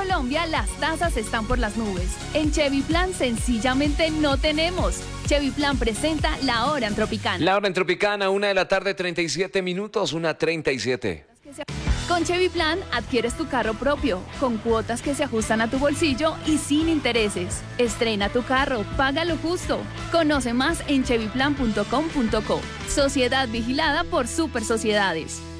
Colombia las tasas están por las nubes. En Chevy Plan sencillamente no tenemos. Chevy Plan presenta La Hora en Tropicana. La Hora en Tropicana, 1:37 PM, 1:37. Con Chevy Plan adquieres tu carro propio, con cuotas que se ajustan a tu bolsillo y sin intereses. Estrena tu carro, págalo justo. Conoce más en chevyplan.com.co. Sociedad vigilada por Super Sociedades.